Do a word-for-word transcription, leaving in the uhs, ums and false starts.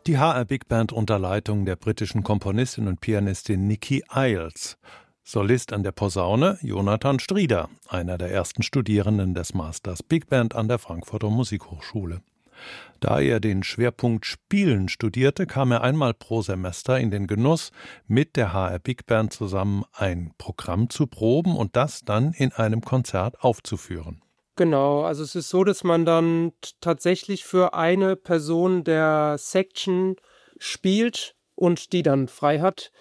Die H R Big Band unter Leitung der britischen Komponistin und Pianistin Nicky Iles. Solist an der Posaune Jonathan Strieder, einer der ersten Studierenden des Masters Big Band an der Frankfurter Musikhochschule. Da er den Schwerpunkt Spielen studierte, kam er einmal pro Semester in den Genuss, mit der H R Big Band zusammen ein Programm zu proben und das dann in einem Konzert aufzuführen. Genau, also es ist so, dass man dann t- tatsächlich für eine Person der Section spielt und die dann frei hat.